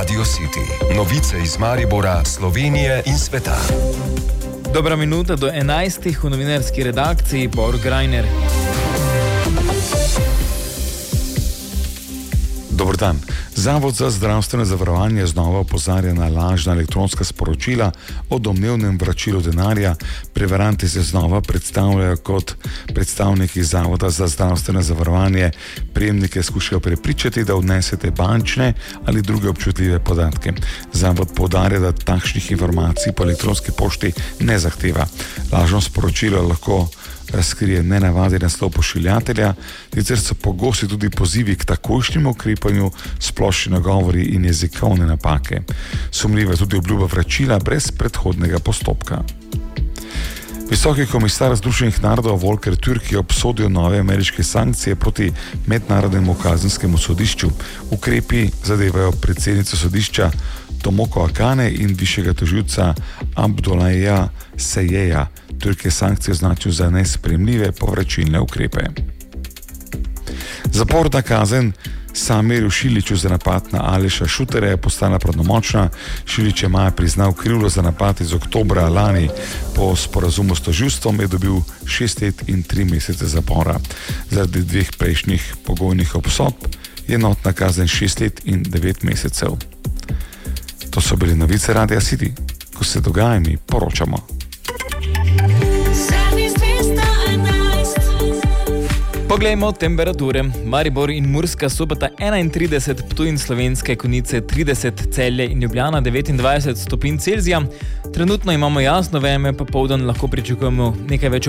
Radio City. Novice iz Maribora, Slovenije in sveta. Dobra minuta do 11. v novinarski redakciji Bor Grajner. Dobar dan. Zavod za zdravstveno zavarovanje znova opozarja na lažna elektronska sporočila o domnevnem vračilu denarja. Prevaranti se znova predstavljajo kot predstavniki Zavoda za zdravstveno zavarovanje. Prejemnike skušajo prepričati, da odnesete bančne ali druge občutljive podatke. Zavod poudarja, da takšnih informacij po elektronski pošti ne zahteva. Lažno sporočilo lahko razkrije nenavaden naslov pošiljatelja, sicer so pogosti tudi pozivi k takojšnjemu ukrepanju, splošni nagovori in jezikovne napake. Sumljiva je tudi obljuba vračila brez predhodnega postopka. Visoki komisar Združenih narodov Volker Türk je obsodil nove ameriške sankcije proti Mednarodnemu kazenskemu sodišču. Ukrepi zadevajo predsednico sodišča Tomoko Akane in višjega tožilca Abdullaha Sejeja. Türk je sankcije označil za nesprejemljive povračilne ukrepe. Zaporna kazen Samirju Šiliću za napad na Aleša Šuterja je postala pravnomočna. Šilić je maja priznal krivdo za napad iz oktobra lani. Po sporazumu s tožilstvom je dobil 6 let in 3 mesece zapora. Zaradi 2 prejšnjih pogojnih obsodb je enotna kazen 6 let in 9 mesecev. To so bili novice Radia City. Ko se dogaja, mi poročamo. Poglejmo temperature. Maribor in Murska Sobota 31, Ptuj in Slovenske Konjice 30, Celje in Ljubljana 29 stopinj Celzija. Trenutno imamo jasno vreme, popoldan lahko pričakujemo nekaj več